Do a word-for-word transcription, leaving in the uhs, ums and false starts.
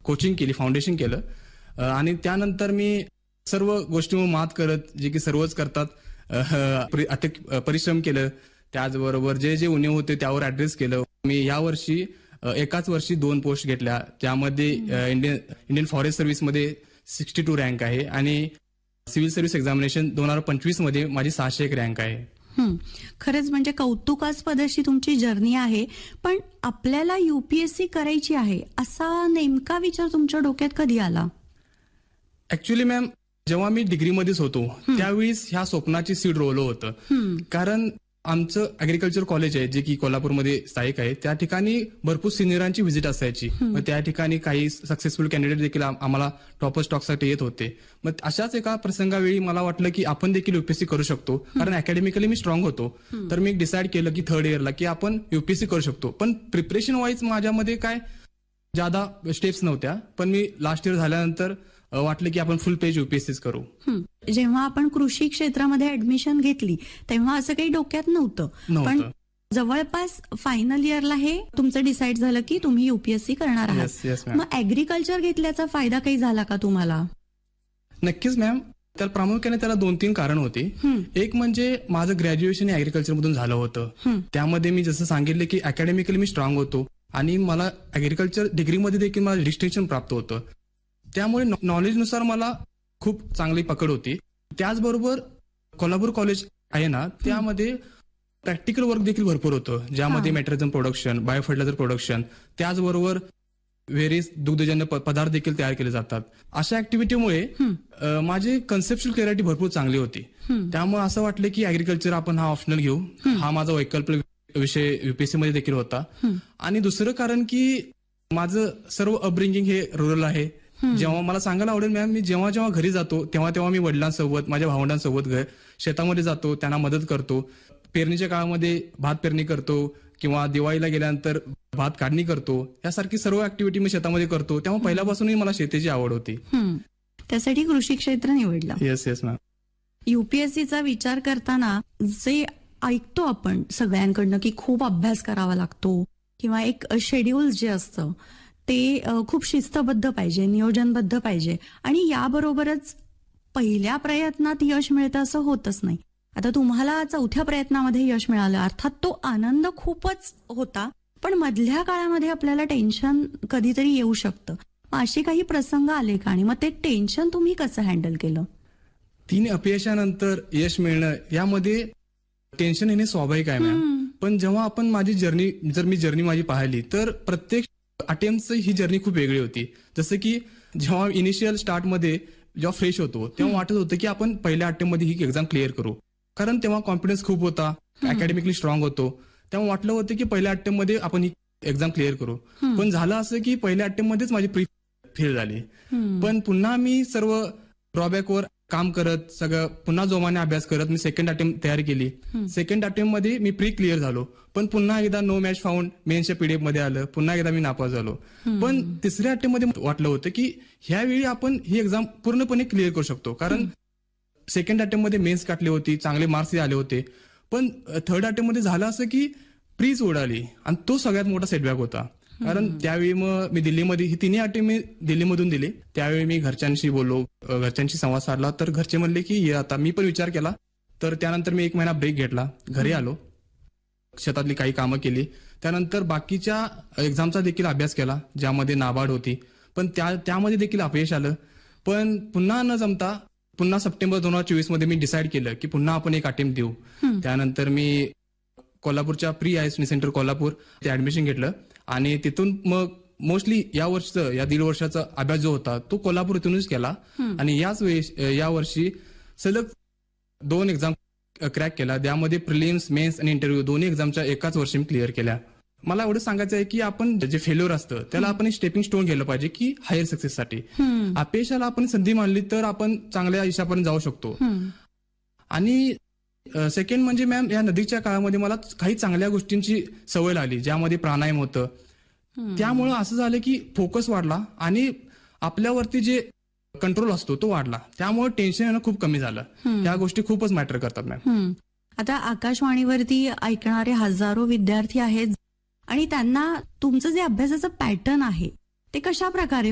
Coaching केली, foundation केलं आणि त्यानंतर मी सर्व गोष्टींवर मात करत, जे की सर्वच करतात, अथक परिश्रम केलं. त्याचबरोबर जे जे उणीव होते त्यावर ऍड्रेस केलं. मी यावर्षी एकाच वर्षी दोन पोस्ट घेतल्या, त्यामध्ये Indian Indian forest सर्व्हिसमध्ये sixty two rank आहे आणि सिव्हिल सर्व्हिस एक्झामिनेशन दोन हजार पंचवीस मध्ये माझी सहाशे एक रँक आहे. खरंच म्हणजे कौतुकास्पद अशी तुमची जर्नी आहे. पण आपल्याला युपीएससी करायची आहे असा नेमका विचार तुमच्या डोक्यात कधी आला? ऍक्च्युली मॅम, जेव्हा मी डिग्रीमध्येच होतो त्यावेळीस ह्या स्वप्नाची सीड रोवलं होतं. कारण आमचं अॅग्रिकल्चर कॉलेज आहे, जे की कोल्हापूरमध्ये स्थायिक आहे. त्या ठिकाणी भरपूर सिनियरांची व्हिजिट असायची. मग त्या ठिकाणी काही सक्सेसफुल कॅन्डिडेट देखील आम्हाला टॉपर स्टॉकसाठी येत होते. मग अशाच एका प्रसंगावेळी मला वाटलं की आपण देखील युपीएससी करू शकतो, कारण अकॅडमिकली मी स्ट्रॉंग होतो. तर मी डिसाईड केलं की थर्ड इयरला की आपण युपीएससी करू शकतो. पण प्रिपरेशन वाईज माझ्यामध्ये काय ज्यादा स्टेप्स नव्हत्या. पण मी लास्ट इयर झाल्यानंतर वाटलं की आपण फुल पेज युपीएससीच करू. जेव्हा आपण कृषी क्षेत्रामध्ये ऍडमिशन घेतली तेव्हा असं काही डोक्यात नव्हतं, पण जवळपास फायनल इयरला हे तुमचं डिसाईड झालं की तुम्ही युपीएससी करणार आहात. मग ऍग्रिकल्चर घेतल्याचा फायदा काही झाला का तुम्हाला? नक्कीच मॅम. तर प्रामुख्याने त्याला दोन तीन कारण होती. एक म्हणजे माझं ग्रॅज्युएशन ऍग्रिकल्चर मधून झालं होतं. त्यामध्ये मी जसं सांगितलं की अकॅडमिकली मी स्ट्रॉंग होतो आणि मला ऍग्रिकल्चर डिग्रीमध्ये देखील मला डिस्टिंक्शन प्राप्त होतं. त्यामुळे नॉलेजनुसार मला खूप चांगली पकड होती. त्याचबरोबर कोल्हापूर कॉलेज आहे ना, त्यामध्ये प्रॅक्टिकल वर्क देखील भरपूर होतं, ज्यामध्ये मेट्रिझम प्रोडक्शन, बायो फर्टिलायझर प्रोडक्शन, त्याचबरोबर व्हेरियस दुग्धजन्य पदार्थ देखील तयार केले जातात. अशा ऍक्टिव्हिटीमुळे माझी कन्सेप्च्युअल क्लॅरिटी भरपूर चांगली होती. त्यामुळे असं वाटलं की ऍग्रिकल्चर आपण हा ऑप्शनल घेऊ. हा माझा वैकल्पिक विषय युपीएससी मध्ये देखील होता. आणि दुसरं कारण की माझं सर्व अपब्रिंगिंग हे रुरल आहे. जेव्हा मला सांगायला आवडेल मॅम, मी जेव्हा जेव्हा घरी जातो तेव्हा तेव्हा मी वडिलांसोबत, माझ्या भावंडांसोबत घर शेतामध्ये जातो, त्यांना मदत करतो. पेरणीच्या काळामध्ये भात पेरणी करतो किंवा दिवाळीला गेल्यानंतर भात काढणी करतो. यासारखी सर्व ऍक्टिव्हिटी मी शेतामध्ये करतो. तेव्हा पहिल्यापासूनही मला शेतीची आवड होती. त्यासाठी कृषी क्षेत्र निवडलं. Yes yes ma'am. युपीएससीचा विचार करताना जे ऐकतो आपण सगळ्यांकडनं की खूप अभ्यास करावा लागतो किंवा एक शेड्यूल जे असतं ते खूप शिस्तबद्ध पाहिजे, नियोजनबद्ध पाहिजे आणि याबरोबरच पहिल्या प्रयत्नात यश मिळतं असं होतच नाही. आता तुम्हाला चौथ्या प्रयत्नामध्ये यश मिळालं, अर्थात तो आनंद खूपच होता, पण मधल्या काळामध्ये आपल्याला टेन्शन कधीतरी येऊ शकतं. असे काही प्रसंग आले का आणि मग ते टेन्शन तुम्ही कसं हँडल केलं? तीन अपयशानंतर यश मिळणं यामध्ये टेन्शन येणे स्वाभाविक आहे मॅम. पण जेव्हा आपण माझी जर्नी जर मी जर्नी माझी पाहिली तर प्रत्येक अटेम्प्टची ही जर्नी खूप वेगळी होती. जसं की जेव्हा इनिशियल स्टार्टमध्ये जेव्हा फ्रेश होतो तेव्हा वाटत होतं की आपण पहिल्या अटेम्प्टमध्ये ही एक्झाम क्लिअर करू, कारण तेव्हा कॉन्फिडन्स खूप होता, अकॅडमिकली स्ट्रॉंग होतो. तेव्हा वाटलं होतं की पहिल्या अटेम्प्टमध्ये आपण ही एक्झाम क्लिअर करू. पण झालं असं की पहिल्या अटेम्प्टमध्येच माझी प्री फेल झाली. पण पुन्हा मी सर्व ड्रॉबॅकवर काम करत, सगळं पुन्हा जोमाने अभ्यास करत मी सेकंड अटेम्प्ट तयार केली. सेकंड अटेम्प्ट मध्ये मी प्री क्लिअर झालो, पण पुन्हा एकदा नो मॅच फाउंड मेन्सच्या पीडीएफ मध्ये आलं, पुन्हा एकदा मी नापास झालो. पण तिसऱ्या अटेम्प्ट मध्ये वाटलं होतं की ह्यावेळी आपण ही एक्झाम पूर्णपणे क्लिअर करू शकतो, कारण सेकंड अटेम्प्ट मध्ये मेन्स काढली होती, चांगले मार्क्स आले होते. पण थर्ड अटेम्प्ट मध्ये झालं असं की प्रीच उडाली आणि तो सगळ्यात मोठा सेटबॅक होता. कारण त्यावेळी मग मी दिल्लीमध्ये ही तिन्ही अटेम्प्ट मी दिल्लीमधून दिली. त्यावेळी मी घरच्यांशी बोललो, घरच्यांशी संवाद साधला, तर घरचे म्हणले की ये आता. मी पण विचार केला. तर त्यानंतर मी एक महिना ब्रेक घेतला, घरी आलो, शेतातली काही कामं केली. त्यानंतर बाकीच्या एक्झामचा देखील अभ्यास केला, ज्यामध्ये नाबार्ड होती, पण त्या त्यामध्ये देखील अपयश आलं. पण पुन्हा न जमता पुन्हा सप्टेंबर दोन हजार चोवीस मध्ये मी डिसाईड केलं की पुन्हा आपण एक अटेम्प्ट देऊ. त्यानंतर मी कोल्हापूरच्या प्री आयएसटी सेंटर कोल्हापूर ते ऍडमिशन घेतलं आणि तिथून मग मोस्टली या वर्षीचा या दीड वर्षाचा अभ्यास जो होता तो कोल्हापूर इथूनच केला. आणि याच वेळी या वर्षी सलग दोन एक्झाम क्रॅक केला, त्यामध्ये प्रिलिम्स, मेन्स आणि इंटरव्ह्यू दोन्ही एक्झामच्या एकाच वर्षी मी क्लिअर केल्या. मला एवढं सांगायचं आहे की आपण जे फेल्युअर असतं त्याला आपण स्टेपिंग स्टोन गेलं पाहिजे की हायर सक्सेससाठी. अपयशाला आपण संधी मानली तर आपण चांगल्या यशापर्यंत जाऊ शकतो. आणि सेकंड म्हणजे मॅम, या नदीच्या काळामध्ये मला काही चांगल्या गोष्टींची सवय लागली, ज्यामध्ये प्राणायाम होतं. त्यामुळं असं झालं की फोकस वाढला आणि आपल्यावरती जे कंट्रोल असतो तो वाढला. त्यामुळे टेन्शन येणं खूप कमी झालं. त्या गोष्टी खूपच मॅटर करतात मॅम. आता आकाशवाणीवरती ऐकणारे हजारो विद्यार्थी आहेत आणि त्यांना तुमचं जे अभ्यासाचं पॅटर्न आहे ते कशा प्रकारे